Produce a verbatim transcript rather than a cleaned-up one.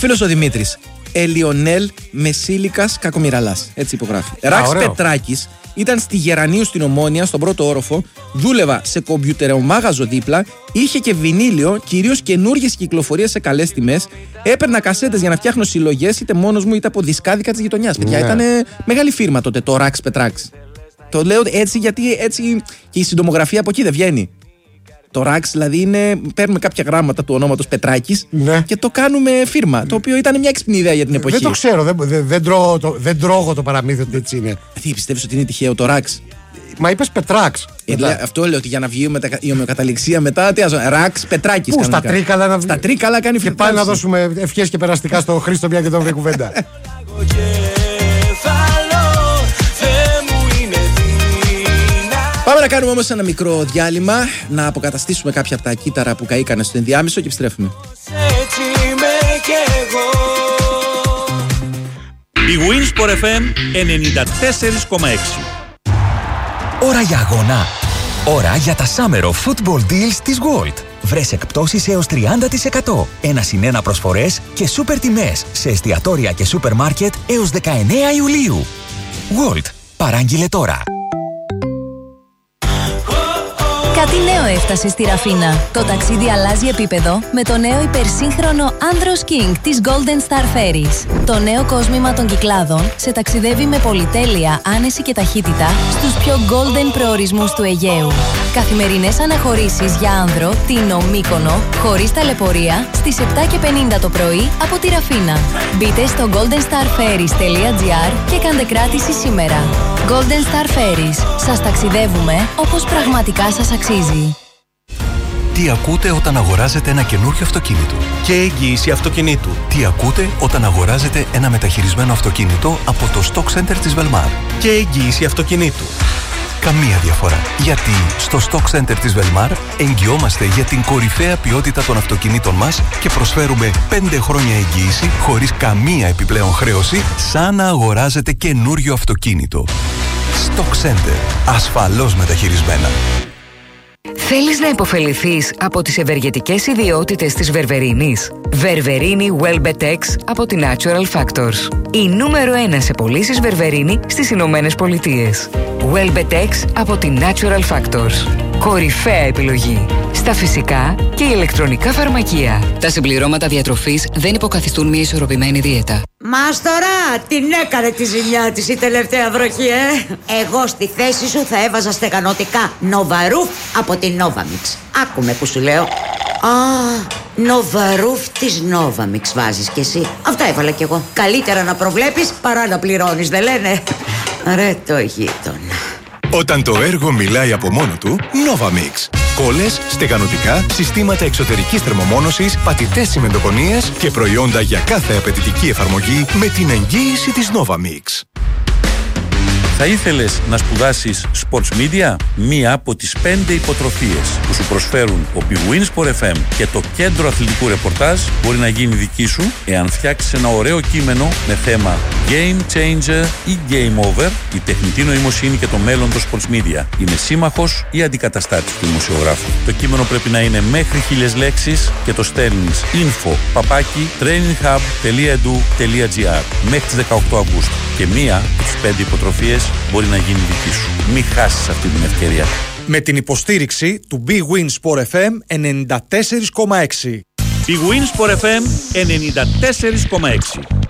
φίλος ο Δημήτρης. Ελιονέλ Μεσίλικας Κακομοιραλάς. Έτσι υπογράφει. Ραξ Πετράκης ήταν στη Γερανίου στην Ομόνια, στον πρώτο όροφο. Δούλευα σε κομπιουτερομάγαζο δίπλα. Είχε και βινίλιο, κυρίως καινούργιες κυκλοφορίες σε καλές τιμές. Έπαιρνα κασέτες για να φτιάχνω συλλογές, είτε μόνος μου είτε από δισκάδικα της γειτονιάς. Παιδιά, ήταν μεγάλη φίρμα τότε το Ραξ Πετράκης. Το λέω έτσι γιατί έτσι και η συντομογραφία από εκεί δεν βγαίνει. Το Ραξ δηλαδή είναι. Παίρνουμε κάποια γράμματα του ονόματος Πετράκης, ναι, και το κάνουμε φίρμα. Το οποίο ήταν μια έξυπνη ιδέα για την εποχή. Δεν το ξέρω, δεν, δεν, δεν, τρώω, το, δεν τρώγω το παραμύθι ότι έτσι είναι. Τι πιστεύεις ότι είναι τυχαίο το Ραξ? Μα είπες Πετράξ. Ε, δηλαδή, αυτό λέω ότι για να βγει η ομοιοκαταληξία μετά. Τι άζω, Ραξ Πετράκης. Πού, στα τρίκαλα να βγει. Στα τρίκαλα κάνει και πάει να δώσουμε ευχές και περαστικά στο Χρήστο, μια και τον βρει κουβέντα. Πάμε να κάνουμε όμως ένα μικρό διάλειμμα, να αποκαταστήσουμε κάποια από τα κύτταρα που καήκανε στο ενδιάμεσο και επιστρέφουμε. Η Winsport εφ εμ ενενήντα τέσσερα κόμμα έξι. Ώρα για αγώνα. Ώρα για τα Summer of Football Deals της Gold. Βρες εκπτώσεις έως τριάντα τοις εκατό. Ένα συν ένα προσφορές και σούπερ τιμές σε εστιατόρια και σούπερ μάρκετ έως δεκαεννέα Ιουλίου. Gold. Παράγγειλε τώρα. Κάτι νέο έφτασε στη Ραφίνα. Το ταξίδι αλλάζει επίπεδο με το νέο υπερσύγχρονο Andros King της Golden Star Ferries. Το νέο κόσμημα των Κυκλάδων σε ταξιδεύει με πολυτέλεια, άνεση και ταχύτητα στους πιο golden προορισμούς του Αιγαίου. Καθημερινές αναχωρήσεις για άνδρο, Τίνο, Μύκονο, χωρίς ταλαιπωρία, στις επτά και πενήντα το πρωί από τη Ραφίνα. Μπείτε στο golden star ferries τελεία gr και κάντε κράτηση σήμερα. Golden Star Ferries. Σας ταξιδεύουμε όπως πραγματικά σας αξίζει. Τι ακούτε όταν αγοράζετε ένα καινούριο αυτοκίνητο? Και εγγύηση αυτοκινήτου. Τι ακούτε όταν αγοράζετε ένα μεταχειρισμένο αυτοκίνητο από το Stock Center της Velmar? Και εγγύηση αυτοκινήτου. Καμία διαφορά. Γιατί στο Stock Center της Velmar εγγυόμαστε για την κορυφαία ποιότητα των αυτοκινήτων μας και προσφέρουμε πέντε χρόνια εγγύηση χωρίς καμία επιπλέον χρέωση, σαν να αγοράζετε καινούριο αυτοκίνητο. Stock Center. Ασφαλώς μεταχειρισμένα. Θέλεις να υποφεληθείς από τις ευεργετικές ιδιότητες της βερβερίνης? Βερβερίνη Welbetex από τη Natural Factors. Η νούμερο ένα σε πωλήσεις βερβερίνη στις Ηνωμένες Πολιτείες. Welbetex από τη Natural Factors. Κορυφαία επιλογή στα φυσικά και ηλεκτρονικά φαρμακεία. Τα συμπληρώματα διατροφής δεν υποκαθιστούν μια ισορροπημένη δίαιτα. Μάστορα, την έκανε τη ζημιά της η τελευταία βροχή, ε! Εγώ στη θέση σου θα έβαζα στεγανοτικά Novaroof από την Novamix. Άκουμε που σου λέω. Α, Novaroof της Novamix βάζεις κι εσύ. Αυτά έβαλα κι εγώ. Καλύτερα να προβλέπεις παρά να πληρώνεις, δεν λένε? Ρε το γείτονα. Όταν το έργο μιλάει από μόνο του, Novamix. Κόλλες, στεγανοτικά, συστήματα εξωτερικής θερμομόνωσης, πατητές τσιμεντοκονίες και προϊόντα για κάθε απαιτητική εφαρμογή με την εγγύηση της Novamix. Θα ήθελες να σπουδάσεις Sports Media? Μία από τις πέντε υποτροφίες που σου προσφέρουν ο Big Win Sport εφ εμ και το Κέντρο Αθλητικού Ρεπορτάζ μπορεί να γίνει δική σου εάν φτιάξεις ένα ωραίο κείμενο με θέμα Game Changer ή Game Over, η τεχνητή νοημοσύνη και το μέλλον των Sports Media. Είναι σύμμαχος ή αντικαταστάτης του δημοσιογράφου. Το κείμενο πρέπει να είναι μέχρι χίλιες λέξεις και το στέλνεις info παπάκι traininghub τελεία edu τελεία gr μέχρι τις δεκαοκτώ Αυγούστου. Και μία από τις πέντε υποτροφίες μπορεί να γίνει δική σου. Μην χάσεις αυτή την ευκαιρία. Με την υποστήριξη του Big Win Sport εφ εμ ενενήντα τέσσερα κόμμα έξι. Big Win Sport εφ εμ ενενήντα τέσσερα κόμμα έξι.